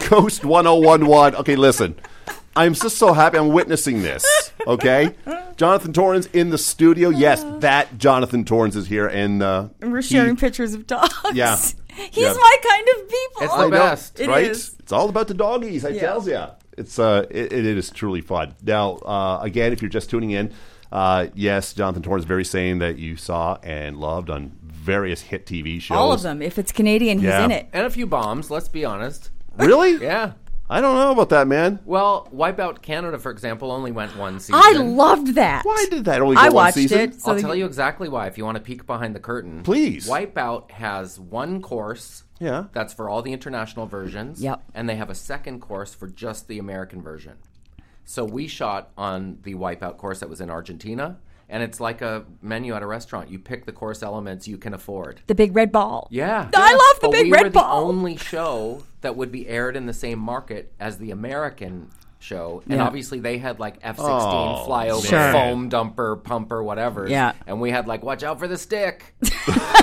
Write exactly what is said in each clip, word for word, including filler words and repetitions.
Coast one oh one one. Okay, listen. I'm just so happy I'm witnessing this, okay? Jonathan Torrens in the studio. Yes, that Jonathan Torrens is here. And, uh, and we're sharing he, pictures of dogs. Yeah. He's yeah. my kind of people. It's the best. It right? is. It's all about the doggies, I yeah. tells you. It's, uh, it, it is truly fun. Now, uh, again, if you're just tuning in, uh, yes, Jonathan Torrens is very same that you saw and loved on various hit T V shows. All of them. If it's Canadian, he's Yeah. in it. And a few bombs, let's be honest. Really? Yeah. I don't know about that, man. Well, Wipeout Canada, for example, only went one season. I loved that. Why did that only go I one watched season? it. So I'll tell you exactly why if you want to peek behind the curtain. Please. Wipeout has one course Yeah. that's for all the international versions. Yep. And they have a second course for just the American version. So we shot on the Wipeout course that was in Argentina. And it's like a menu at a restaurant. You pick the course elements you can afford. The big red ball. Yeah. I love the but big we red were ball. the only show that would be aired in the same market as the American show. And Yeah. obviously they had like F sixteen Oh, flyover, Sure. foam dumper, pumper, whatever. Yeah. And we had like, watch out for the stick. So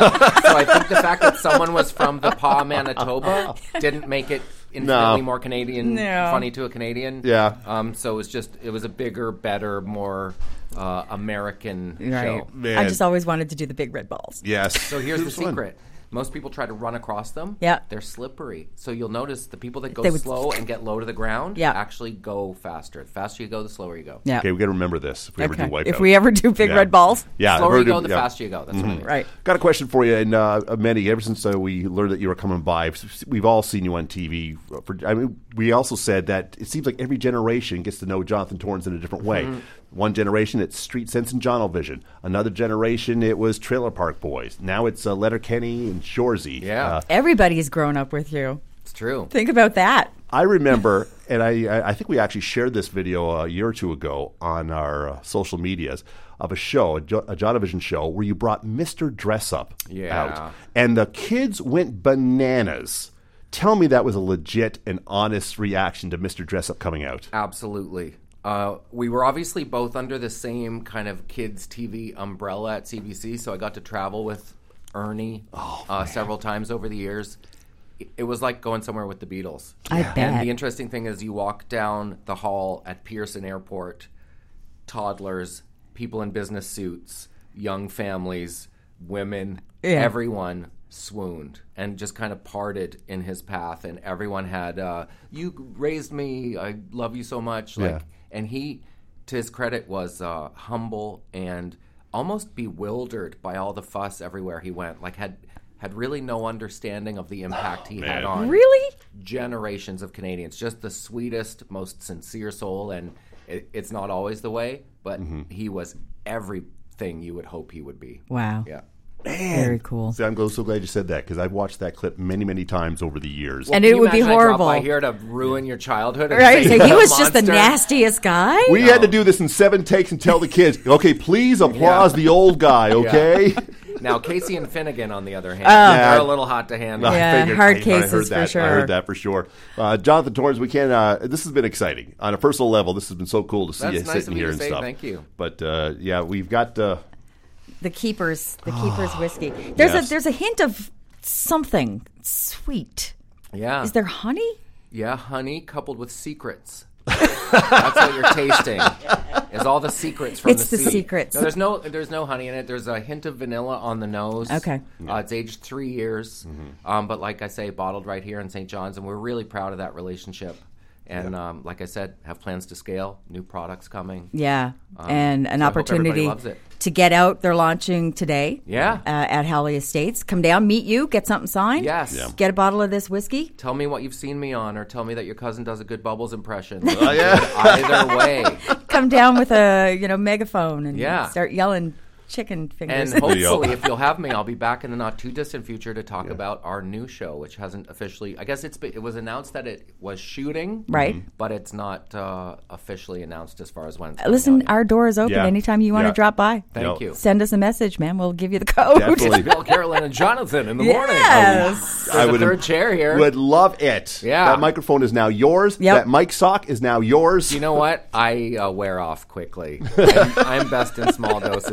I think the fact that someone was from the Paw, Manitoba didn't make it infinitely No. more Canadian, No. funny to a Canadian. Yeah. Um, so it was just, it was a bigger, better, more uh, American Right. show. Man. I just always wanted to do the big red balls. Yes. So here's It the was fun. secret. Most people try to run across them. Yeah. They're slippery. So you'll notice the people that go They would- slow and get low to the ground Yeah. actually go faster. The faster you go, the slower you go. Yeah. Okay, we got to remember this if we ever do Okay. Wipeout. If we ever do big Yeah. red balls. Yeah. The slower if you we go, do- the yeah. faster you go. That's what I mean. Right. Got a question for you, and uh, Manny. Ever since uh, we learned that you were coming by, we've all seen you on T V. For, I mean, we also said that it seems like every generation gets to know Jonathan Torrens in a different way. Mm-hmm. One generation, it's Street Sense and Jonovision. Another generation, it was Trailer Park Boys. Now it's uh, Letterkenny and Shoresy. Yeah. Uh, Everybody's grown up with you. It's true. Think about that. I remember, and I, I I think we actually shared this video a year or two ago on our uh, social medias of a show, a, jo- a Jonovision show, where you brought Mister Dress Up Yeah. out. And the kids went bananas. Tell me that was a legit and honest reaction to Mister Dress Up coming out. Absolutely. Uh, we were obviously both under the same kind of kids' T V umbrella at C B C, so I got to travel with Ernie Oh, uh, several times over the years. It, it was like going somewhere with the Beatles. I bet. And the interesting thing is you walk down the hall at Pearson Airport, toddlers, people in business suits, young families, women, Yeah. everyone swooned and just kind of parted in his path, and everyone had uh, you raised me, I love you so much, like Yeah. and he, to his credit, was uh, humble and almost bewildered by all the fuss everywhere he went, like had had really no understanding of the impact he had man. on Really? generations of Canadians. Just the sweetest, most sincere soul, and it, it's not always the way, but he was everything you would hope he would be. Wow. Yeah. Very cool. See, I'm go- so glad you said that because I've watched that clip many, many times over the years. And Can it you would be imagine I dropped horrible. by here to ruin your childhood. And Right? say So he you're a was just the monster? nastiest guy? we had to do this in seven takes and tell the kids, okay, please applause Yeah. the old guy, okay? Now, Casey and Finnegan, on the other hand, Yeah. they're a little hot to handle. I Yeah, figured- hard I- I cases heard for that. sure. I heard that for sure. Uh, Jonathan Torrens, we can. Uh, this has been exciting on a personal level. This has been so cool to see That's you nice sitting of you here to and say. stuff. Thank you. But uh, yeah, we've got. Uh, The Keepers, the Keepers whiskey. There's Yes. a there's a hint of something sweet. Yeah. Is there honey? Yeah, honey coupled with secrets. That's what you're tasting. Is all the secrets from It's the the sea. secrets. No, there's no there's no honey in it. There's a hint of vanilla on the nose. Okay. Uh, it's aged three years, um, but like I say, bottled right here in Saint John's, and we're really proud of that relationship. And um, like I said, have plans to scale, new products coming. Yeah, and an so I hope everybody opportunity loves it. to get out. They're launching today. Yeah. uh, at Halley Estates. Come down, meet you, get something signed. Yes. Yeah. Get a bottle of this whiskey. Tell me what you've seen me on, or tell me that your cousin does a good Bubbles impression. Oh, yeah. Either way. Come down with a you know megaphone and Yeah. start yelling chicken fingers. And you go. hopefully, if you'll have me, I'll be back in the not too distant future to talk about our new show, which hasn't officially. I guess it's been- it was announced that it was shooting, Right. But it's not uh, officially announced as far as when. It's coming Listen, out. our door is open Yeah. anytime you want Yeah. to drop by. Thank No. you. Send us a message, man. We'll give you the code. Definitely. Bill, Carolyn, and Jonathan in the morning. Yes. There's a third chair here. Would love it. Yeah. That microphone is now yours. Yep. That mic sock is now yours. You know what? I uh, wear off quickly. I'm, I'm best in small doses. I think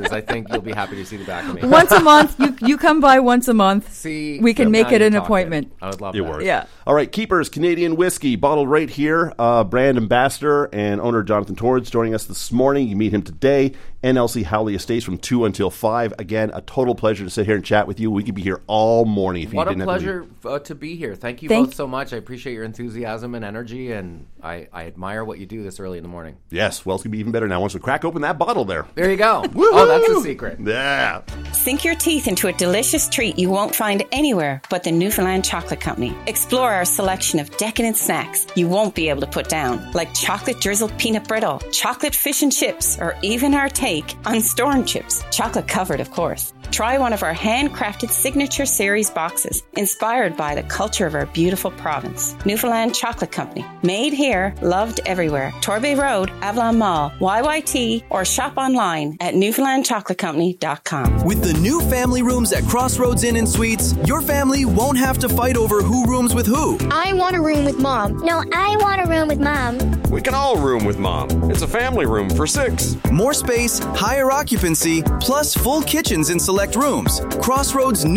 think you'll be happy to see the back of me. Once a month, you you come by once a month. See, we can now make it you're an talking. appointment. I would love It that. works. Yeah. All right, Keepers Canadian whiskey, bottled right here. Uh, brand ambassador and owner Jonathan Torrance joining us this morning. You meet him today. N L C Howley Estates from two until five. Again, a total pleasure to sit here and chat with you. We could be here all morning if What you a didn't pleasure have to uh, to be here. Thank you Thank- both so much. I appreciate your enthusiasm and energy, and I, I admire what you do this early in the morning. Yes, well, it's going to be even better now once we crack open that bottle there. There you go. Oh, that's the secret. Yeah. Sink your teeth into a delicious treat you won't find anywhere but the Newfoundland Chocolate Company. Explore our selection of decadent snacks you won't be able to put down, like chocolate drizzled peanut brittle, chocolate fish and chips, or even our take on storm chips, chocolate covered, of course. Try one of our handcrafted signature series boxes, inspired by the culture of our beautiful province. Newfoundland Chocolate Company. Made here, loved everywhere. Torbay Road, Avalon Mall, Y Y T, or shop online at newfoundland chocolate company dot com. With the new family rooms at Crossroads Inn and Suites, your family won't have to fight over who rooms with who. I want a room with Mom. No, I want a room with Mom. We can all room with Mom. It's a family room for six. More space, higher occupancy, plus full kitchens in select rooms. Crossroads New